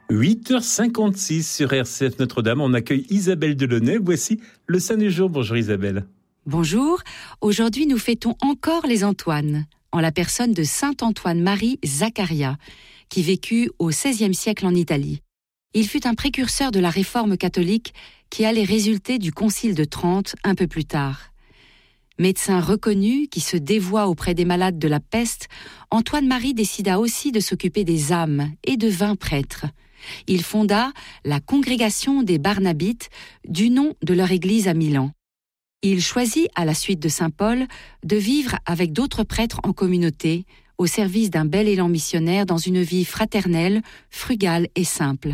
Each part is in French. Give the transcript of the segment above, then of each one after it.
8h56 sur RCF Notre-Dame. On accueille Isabelle Delaunay. Voici le saint du jour. Bonjour Isabelle. Bonjour. Aujourd'hui, nous fêtons encore les Antoines, en la personne de saint Antoine-Marie Zaccaria, qui vécut au XVIe siècle en Italie. Il fut un précurseur de la réforme catholique qui allait résulter du Concile de Trente un peu plus tard. Médecin reconnu qui se dévoua auprès des malades de la peste, Antoine-Marie décida aussi de s'occuper des âmes et devint prêtre. Il fonda la congrégation des Barnabites, du nom de leur église à Milan. Il choisit, à la suite de saint Paul, de vivre avec d'autres prêtres en communauté, au service d'un bel élan missionnaire dans une vie fraternelle, frugale et simple.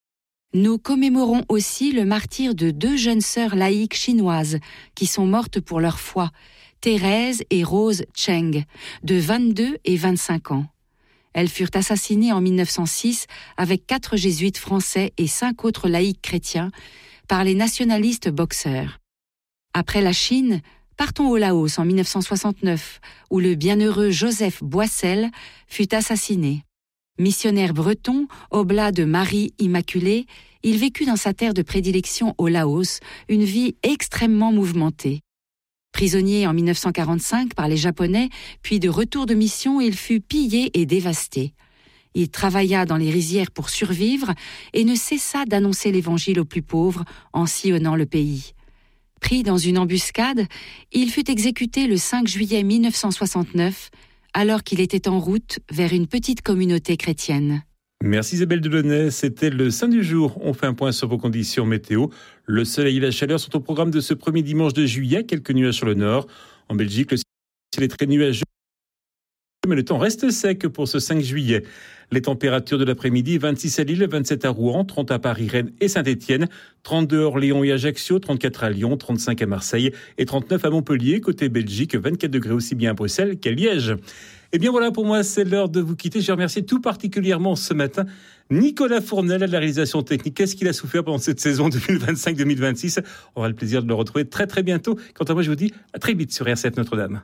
Nous commémorons aussi le martyre de deux jeunes sœurs laïques chinoises qui sont mortes pour leur foi, Thérèse et Rose Cheng, de 22 et 25 ans. Elles furent assassinées en 1906 avec 4 jésuites français et 5 autres laïcs chrétiens par les nationalistes boxeurs. Après la Chine, partons au Laos en 1969, où le bienheureux Joseph Boissel fut assassiné. Missionnaire breton, oblat de Marie Immaculée, il vécut dans sa terre de prédilection au Laos une vie extrêmement mouvementée. Prisonnier en 1945 par les Japonais, puis de retour de mission, il fut pillé et dévasté. Il travailla dans les rizières pour survivre et ne cessa d'annoncer l'Évangile aux plus pauvres en sillonnant le pays. Pris dans une embuscade, il fut exécuté le 5 juillet 1969, alors qu'il était en route vers une petite communauté chrétienne. Merci Isabelle Delaunay, c'était le saint du jour. On fait un point sur vos conditions météo. Le soleil et la chaleur sont au programme de ce premier dimanche de juillet. Quelques nuages sur le nord. En Belgique, le ciel est très nuageux, mais le temps reste sec pour ce 5 juillet. Les températures de l'après-midi, 26 à Lille, 27 à Rouen, 30 à Paris, Rennes et Saint-Étienne, 32 à Orléans et Ajaccio, 34 à Lyon, 35 à Marseille et 39 à Montpellier. Côté Belgique, 24 degrés aussi bien à Bruxelles qu'à Liège. Et bien voilà, pour moi, c'est l'heure de vous quitter. Je remercie tout particulièrement ce matin Nicolas Fournel à la réalisation technique. Qu'est-ce qu'il a souffert pendant cette saison 2025-2026 ? On aura le plaisir de le retrouver très très bientôt. Quant à moi, je vous dis à très vite sur RCF Notre-Dame.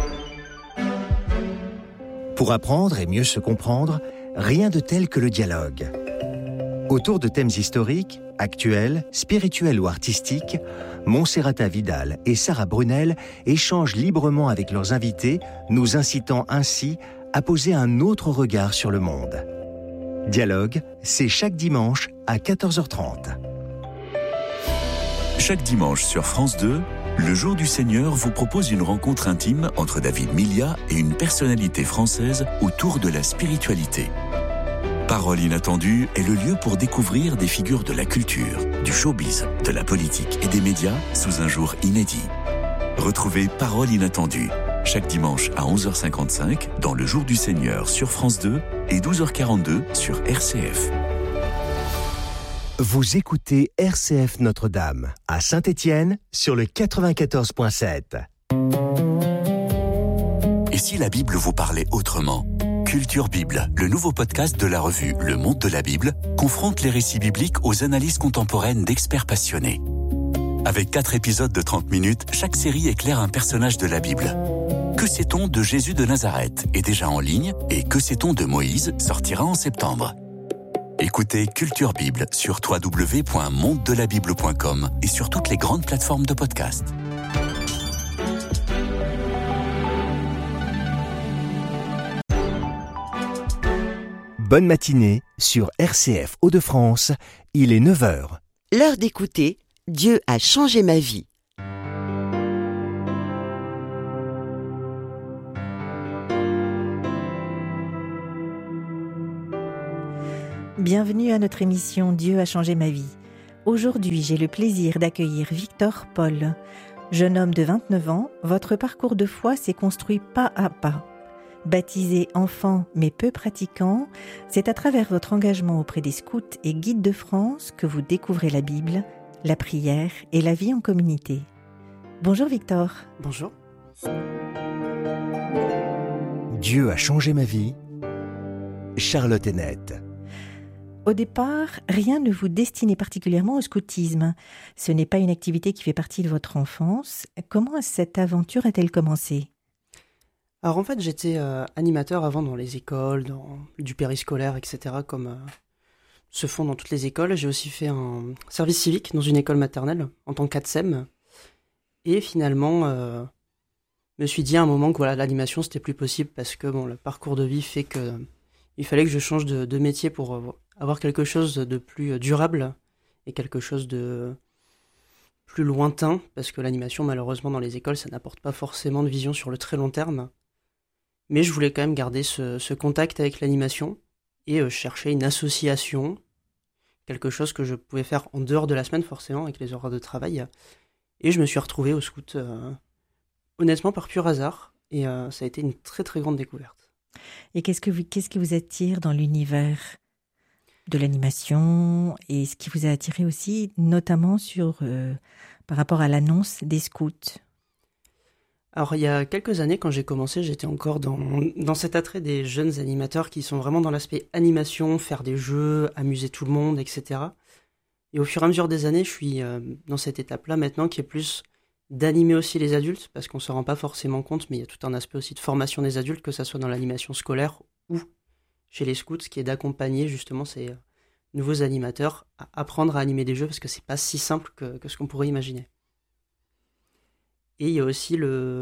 Pour apprendre et mieux se comprendre, rien de tel que le dialogue. Autour de thèmes historiques, actuels, spirituels ou artistiques, Monserrata Vidal et Sarah Brunel échangent librement avec leurs invités, nous incitant ainsi à poser un autre regard sur le monde. Dialogue, c'est chaque dimanche à 14h30. Chaque dimanche sur France 2, le Jour du Seigneur vous propose une rencontre intime entre David Milia et une personnalité française autour de la spiritualité. Parole inattendue est le lieu pour découvrir des figures de la culture, du showbiz, de la politique et des médias sous un jour inédit. Retrouvez Parole inattendue chaque dimanche à 11h55 dans le Jour du Seigneur sur France 2 et 12h42 sur RCF. Vous écoutez RCF Notre-Dame à Saint-Étienne sur le 94.7. Et si la Bible vous parlait autrement ? Culture Bible, le nouveau podcast de la revue Le Monde de la Bible, confronte les récits bibliques aux analyses contemporaines d'experts passionnés. Avec 4 épisodes de 30 minutes, chaque série éclaire un personnage de la Bible. Que sait-on de Jésus de Nazareth est déjà en ligne et Que sait-on de Moïse sortira en septembre. Écoutez Culture Bible sur www.mondedelabible.com et sur toutes les grandes plateformes de podcast. Bonne matinée sur RCF Hauts-de-France, il est 9h. L'heure d'écouter Dieu a changé ma vie. Bienvenue à notre émission Dieu a changé ma vie. Aujourd'hui, j'ai le plaisir d'accueillir Victor Paul. Jeune homme de 29 ans, votre parcours de foi s'est construit pas à pas. Baptisé enfant mais peu pratiquant, c'est à travers votre engagement auprès des scouts et guides de France que vous découvrez la Bible, la prière et la vie en communauté. Bonjour Victor. Bonjour. Dieu a changé ma vie. Charlotte Hennette. Au départ, rien ne vous destinait particulièrement au scoutisme. Ce n'est pas une activité qui fait partie de votre enfance. Comment cette aventure a-t-elle commencé ? Alors en fait, j'étais animateur avant dans les écoles, dans du périscolaire, etc. comme se font dans toutes les écoles. J'ai aussi fait un service civique dans une école maternelle en tant qu'ATSEM. Et finalement, je me suis dit à un moment que voilà, l'animation, c'était plus possible parce que le parcours de vie fait que il fallait que je change de métier pour avoir quelque chose de plus durable et quelque chose de plus lointain, parce que l'animation, malheureusement, dans les écoles, ça n'apporte pas forcément de vision sur le très long terme. Mais je voulais quand même garder ce contact avec l'animation et chercher une association, quelque chose que je pouvais faire en dehors de la semaine, forcément, avec les horaires de travail. Et je me suis retrouvé au scout, honnêtement, par pur hasard. Et ça a été une très, très grande découverte. Et qu'est-ce qui vous attire dans l'univers de l'animation et ce qui vous a attiré aussi, notamment par rapport à l'annonce des scouts? Alors, il y a quelques années, quand j'ai commencé, j'étais encore dans cet attrait des jeunes animateurs qui sont vraiment dans l'aspect animation, faire des jeux, amuser tout le monde, etc. Et au fur et à mesure des années, je suis dans cette étape-là maintenant qui est plus d'animer aussi les adultes, parce qu'on ne se rend pas forcément compte, mais il y a tout un aspect aussi de formation des adultes, que ça soit dans l'animation scolaire ou chez les scouts, qui est d'accompagner justement ces nouveaux animateurs à apprendre à animer des jeux, parce que c'est pas si simple que ce qu'on pourrait imaginer. Et il y a aussi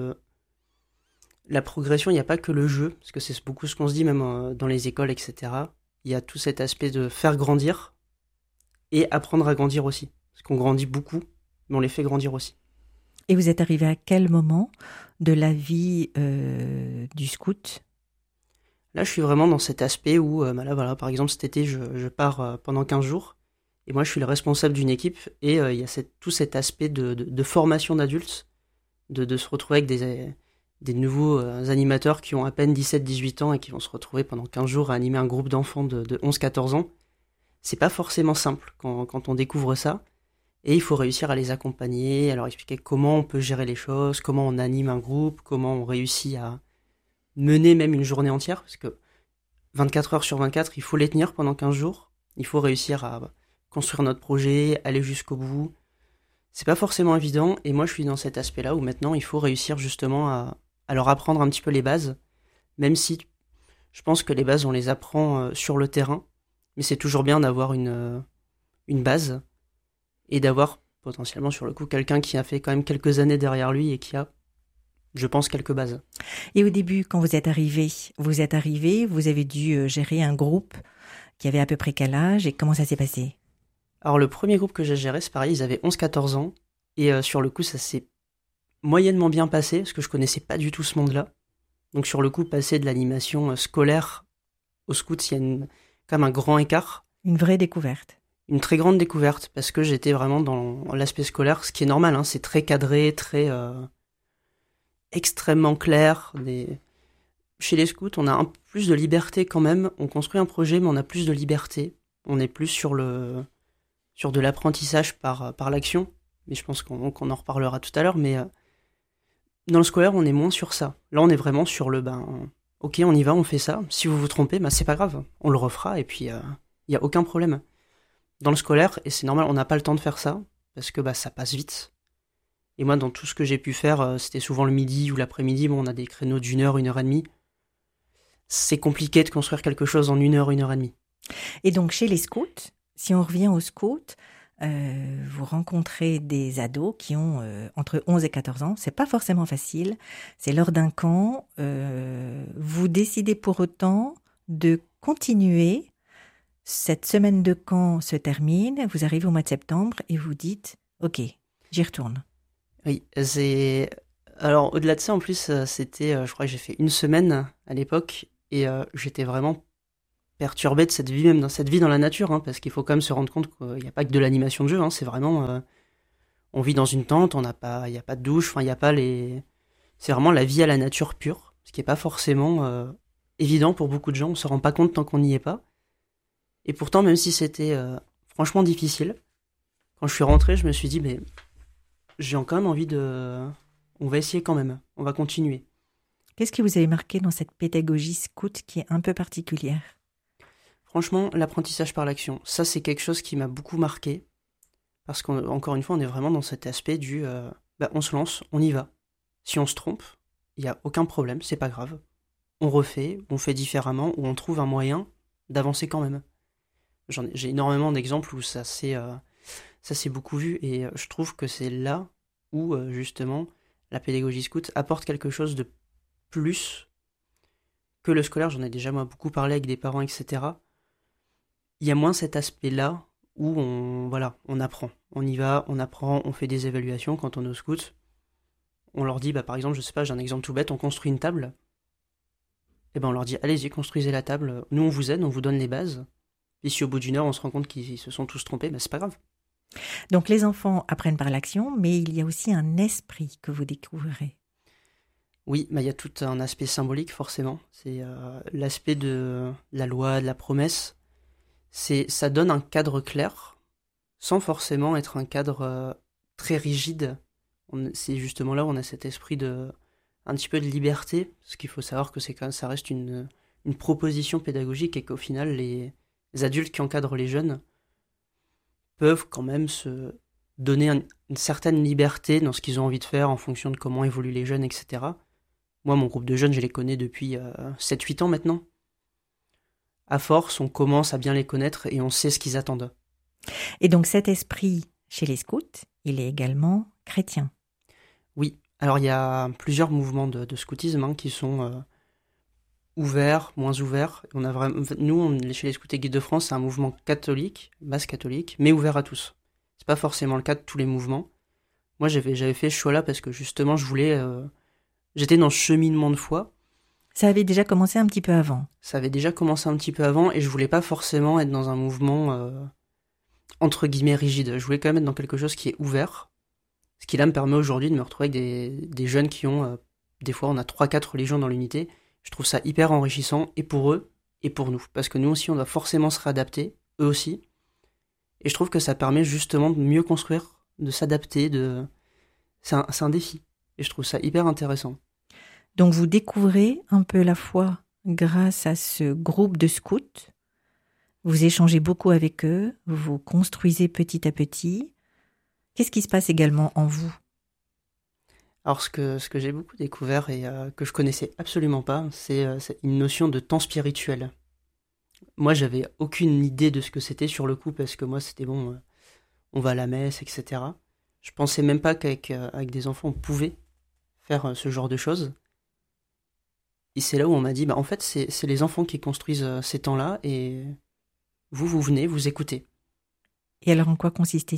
la progression, il n'y a pas que le jeu, parce que c'est beaucoup ce qu'on se dit même dans les écoles, etc. Il y a tout cet aspect de faire grandir et apprendre à grandir aussi. Parce qu'on grandit beaucoup, mais on les fait grandir aussi. Et vous êtes arrivé à quel moment de la vie du scout ? Là, je suis vraiment dans cet aspect où, là, voilà, par exemple, cet été, je pars pendant 15 jours. Et moi, je suis le responsable d'une équipe. Et il y a tout cet aspect de formation d'adultes, de se retrouver avec des nouveaux animateurs qui ont à peine 17-18 ans et qui vont se retrouver pendant 15 jours à animer un groupe d'enfants de 11-14 ans. C'est pas forcément simple quand on découvre ça. Et il faut réussir à les accompagner, à leur expliquer comment on peut gérer les choses, comment on anime un groupe, comment on réussit à mener même une journée entière, parce que 24 heures sur 24, il faut les tenir pendant 15 jours. Il faut réussir à construire notre projet, aller jusqu'au bout. C'est pas forcément évident, et moi je suis dans cet aspect-là où maintenant il faut réussir justement à leur apprendre un petit peu les bases, même si je pense que les bases on les apprend sur le terrain, mais c'est toujours bien d'avoir une base, et d'avoir potentiellement sur le coup quelqu'un qui a fait quand même quelques années derrière lui et qui a, je pense, quelques bases. Et au début, quand vous êtes arrivé, vous avez dû gérer un groupe qui avait à peu près quel âge et comment ça s'est passé ? Alors le premier groupe que j'ai géré, c'est pareil, ils avaient 11-14 ans et sur le coup ça s'est moyennement bien passé parce que je connaissais pas du tout ce monde-là. Donc sur le coup, passer de l'animation scolaire au scout, il y a quand même un grand écart. Une vraie découverte. Une très grande découverte parce que j'étais vraiment dans l'aspect scolaire, ce qui est normal, hein, c'est très cadré, très extrêmement clair. Chez les scouts, on a un peu plus de liberté quand même. On construit un projet, mais on a plus de liberté. On est plus sur de l'apprentissage par l'action. Mais je pense qu'on en reparlera tout à l'heure. Mais dans le scolaire, on est moins sur ça. Là, on est vraiment sur ok, on y va, on fait ça. Si vous vous trompez, c'est pas grave. On le refera et puis il n'y a aucun problème. Dans le scolaire, et c'est normal, on n'a pas le temps de faire ça, parce que ça passe vite. Et moi, dans tout ce que j'ai pu faire, c'était souvent le midi ou l'après-midi, on a des créneaux d'1 heure, 1 heure et demie. C'est compliqué de construire quelque chose en 1 heure, 1 heure et demie. Et donc, chez les scouts, si on revient aux scouts, vous rencontrez des ados qui ont entre 11 et 14 ans. C'est pas forcément facile. C'est lors d'un camp. Vous décidez pour autant de continuer. Cette semaine de camp se termine, vous arrivez au mois de septembre et vous dites « Ok, j'y retourne ». Oui, alors au-delà de ça, en plus, c'était, je crois que j'ai fait 1 semaine à l'époque et j'étais vraiment perturbé de cette vie, même dans cette vie dans la nature, hein, parce qu'il faut quand même se rendre compte qu'il n'y a pas que de l'animation de jeu, hein, c'est vraiment... on vit dans une tente, il n'y a pas de douche, il n'y a pas les... C'est vraiment la vie à la nature pure, ce qui n'est pas forcément évident pour beaucoup de gens, on ne se rend pas compte tant qu'on n'y est pas. Et pourtant, même si c'était franchement difficile, quand je suis rentré, je me suis dit, mais j'ai quand même envie on va essayer quand même, on va continuer. Qu'est-ce qui vous avait marqué dans cette pédagogie scout qui est un peu particulière ? Franchement, l'apprentissage par l'action, ça c'est quelque chose qui m'a beaucoup marqué, parce qu'encore une fois, on est vraiment dans cet aspect du, on se lance, on y va. Si on se trompe, il n'y a aucun problème, c'est pas grave. On refait, on fait différemment, ou on trouve un moyen d'avancer quand même. J'ai énormément d'exemples où ça s'est beaucoup vu, et je trouve que c'est là où, justement, la pédagogie scout apporte quelque chose de plus que le scolaire. J'en ai déjà moi beaucoup parlé avec des parents, etc. Il y a moins cet aspect-là où on apprend. On y va, on apprend, on fait des évaluations quand on est au scout. On leur dit, par exemple, je sais pas, j'ai un exemple tout bête, on construit une table. Et on leur dit, allez-y, construisez la table. Nous, on vous aide, on vous donne les bases. Et si au bout d'une heure, on se rend compte qu'ils se sont tous trompés, c'est pas grave. Donc les enfants apprennent par l'action, mais il y a aussi un esprit que vous découvrirez. Oui, il y a tout un aspect symbolique, forcément. C'est l'aspect de la loi, de la promesse. Ça donne un cadre clair, sans forcément être un cadre très rigide. C'est justement là où on a cet esprit un petit peu de liberté, parce qu'il faut savoir que ça reste une proposition pédagogique, et qu'au final, les adultes qui encadrent les jeunes peuvent quand même se donner une certaine liberté dans ce qu'ils ont envie de faire en fonction de comment évoluent les jeunes, etc. Moi, mon groupe de jeunes, je les connais depuis 7-8 ans maintenant. À force, on commence à bien les connaître et on sait ce qu'ils attendent. Et donc cet esprit chez les scouts, il est également chrétien. Oui, alors il y a plusieurs mouvements de scoutisme qui sont ouverts, moins ouverts. Nous, chez les Scouts et Guides de France, c'est un mouvement catholique, base catholique, mais ouvert à tous. C'est pas forcément le cas de tous les mouvements. Moi, j'avais fait ce choix-là parce que justement, j'étais dans ce cheminement de foi. Ça avait déjà commencé un petit peu avant. Ça avait déjà commencé un petit peu avant, et je voulais pas forcément être dans un mouvement entre guillemets rigide. Je voulais quand même être dans quelque chose qui est ouvert. Ce qui là me permet aujourd'hui de me retrouver avec des jeunes qui ont, des fois on a 3-4 religions dans l'unité. Je trouve ça hyper enrichissant, et pour eux, et pour nous. Parce que nous aussi, on doit forcément se réadapter, eux aussi. Et je trouve que ça permet justement de mieux construire, de s'adapter, c'est un défi. Et je trouve ça hyper intéressant. Donc vous découvrez un peu la foi grâce à ce groupe de scouts. Vous échangez beaucoup avec eux, vous construisez petit à petit. Qu'est-ce qui se passe également en vous ? Alors ce que j'ai beaucoup découvert et que je connaissais absolument pas, c'est une notion de temps spirituel. Moi, j'avais aucune idée de ce que c'était sur le coup, parce que moi, c'était on va à la messe, etc. Je pensais même pas qu'avec des enfants, on pouvait faire ce genre de choses. Et c'est là où on m'a dit, en fait, c'est les enfants qui construisent ces temps-là, et vous venez, vous écoutez. Et alors, en quoi consistait-il ?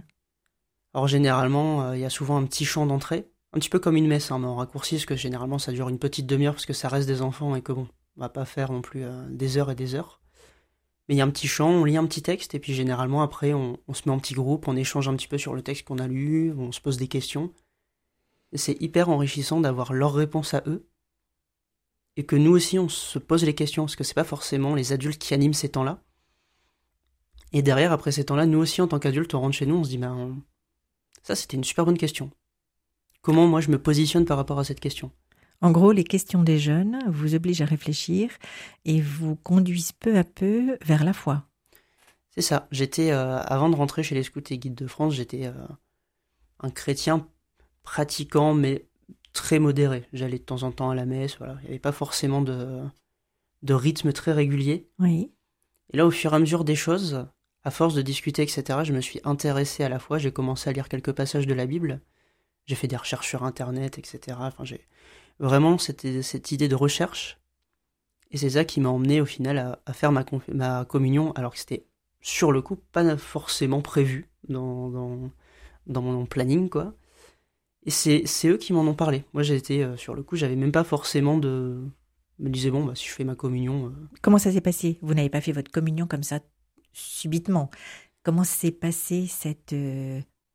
Alors, généralement, il y a souvent un petit chant d'entrée, un petit peu comme une messe, mais en raccourci, parce que généralement, ça dure une petite demi-heure, parce que ça reste des enfants, et que on va pas faire non plus des heures et des heures. Mais il y a un petit chant, on lit un petit texte, et puis généralement, après, on se met en petit groupe, on échange un petit peu sur le texte qu'on a lu, on se pose des questions. Et c'est hyper enrichissant d'avoir leurs réponses à eux, et que nous aussi, on se pose les questions, parce que c'est pas forcément les adultes qui animent ces temps-là. Et derrière, après ces temps-là, nous aussi, en tant qu'adultes, on rentre chez nous, on se dit, ça, c'était une super bonne question. Comment, moi, je me positionne par rapport à cette question ? En gros, les questions des jeunes vous obligent à réfléchir et vous conduisent peu à peu vers la foi. C'est ça. J'étais, avant de rentrer chez les Scouts et Guides de France, j'étais un chrétien pratiquant, mais très modéré. J'allais de temps en temps à la messe, voilà. Il n'y avait pas forcément de rythme très régulier. Oui. Et là, au fur et à mesure des choses, à force de discuter, etc., je me suis intéressé à la foi. J'ai commencé à lire quelques passages de la Bible. J'ai fait des recherches sur Internet, etc. Enfin, j'ai vraiment cette idée de recherche. Et c'est ça qui m'a emmené, au final, à faire ma communion, alors que c'était, sur le coup, pas forcément prévu dans mon planning, quoi. Et c'est eux qui m'en ont parlé. Moi, sur le coup, j'avais même pas forcément je me disais, si je fais ma communion... Comment ça s'est passé ? Vous n'avez pas fait votre communion comme ça, subitement. Comment s'est passée cette étape ?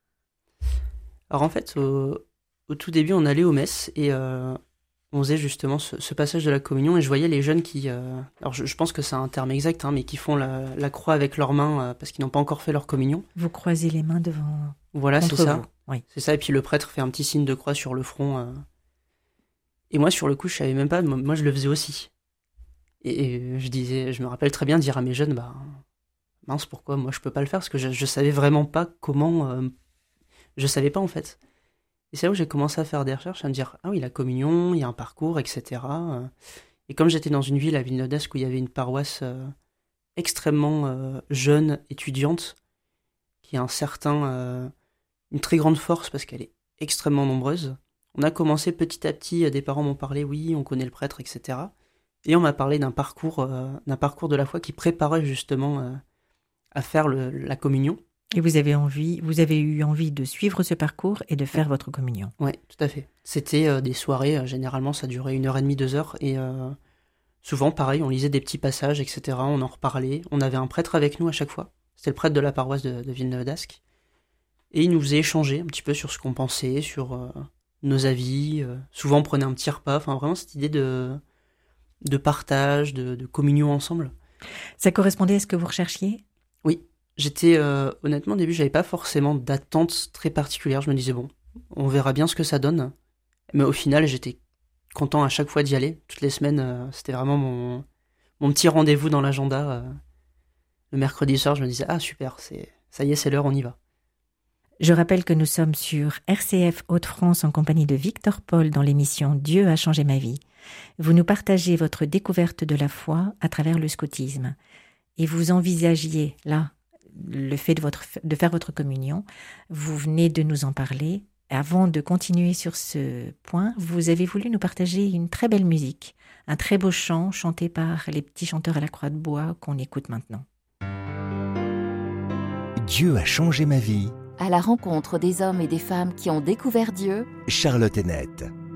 Alors en fait, au tout début, on allait aux messes, et on faisait justement ce passage de la communion, et je voyais les jeunes qui... alors je pense que c'est un terme exact, mais qui font la croix avec leurs mains parce qu'ils n'ont pas encore fait leur communion. Vous croisez les mains devant... Voilà, c'est ça. Oui. C'est ça, et puis le prêtre fait un petit signe de croix sur le front. Et moi, sur le coup, je savais même pas, moi je le faisais aussi. Et je me rappelle très bien dire à mes jeunes, mince, pourquoi moi je peux pas le faire, parce que je savais vraiment pas comment... je savais pas en fait. Et c'est là où j'ai commencé à faire des recherches, à me dire, ah oui, la communion, il y a un parcours, etc. Et comme j'étais dans une ville, à Villeneuve-d'Ascq, où il y avait une paroisse extrêmement jeune étudiante qui a une très grande force parce qu'elle est extrêmement nombreuse. On a commencé petit à petit, des parents m'ont parlé, oui, on connaît le prêtre, etc. Et on m'a parlé d'un parcours de la foi qui préparait justement à faire la communion. Et vous avez eu envie de suivre ce parcours et de faire votre communion. Oui, tout à fait. C'était des soirées, généralement ça durait 1h30, 2h, et souvent pareil, on lisait des petits passages, etc. On en reparlait. On avait un prêtre avec nous à chaque fois. C'était le prêtre de la paroisse de Villeneuve-d'Ascq. Et il nous faisait échanger un petit peu sur ce qu'on pensait, sur nos avis. Souvent on prenait un petit repas, enfin vraiment cette idée de partage, de communion ensemble. Ça correspondait à ce que vous recherchiez ? Oui. J'étais, honnêtement, au début, j'avais pas forcément d'attente très particulière. Je me disais, bon, on verra bien ce que ça donne. Mais au final, j'étais content à chaque fois d'y aller. Toutes les semaines, c'était vraiment mon petit rendez-vous dans l'agenda. Le mercredi soir, je me disais, ah super, ça y est, c'est l'heure, on y va. Je rappelle que nous sommes sur RCF Hauts-de-France en compagnie de Victor Paul dans l'émission Dieu a changé ma vie. Vous nous partagez votre découverte de la foi à travers le scoutisme. Et vous envisagiez, là, le fait de faire votre communion. Vous venez de nous en parler. Avant de continuer sur ce point, vous avez voulu nous partager une très belle musique, un très beau chant chanté par les petits chanteurs à la croix de bois qu'on écoute maintenant. Dieu a changé ma vie. À la rencontre des hommes et des femmes qui ont découvert Dieu. Charlotte Hennette.